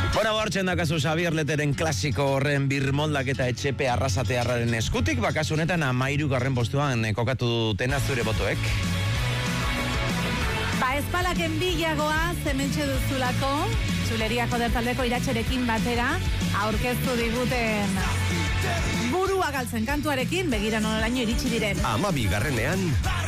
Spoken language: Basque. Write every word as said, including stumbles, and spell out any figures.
Hora bortzen dakazu Xabier Leteren klasiko horren birmoldak eta etxepe arrasatearraren eskutik, bakasu honetan amairu garren postuan kokatu dutena zure botoek. Ba ezpalaken bilagoa zementxe duzulako, Txuleriako dertaldeko iratxerekin batera, aurkeztu diguten burua galtzen kantuarekin, begira nolaino iritsi diren. Ama bigarrenean,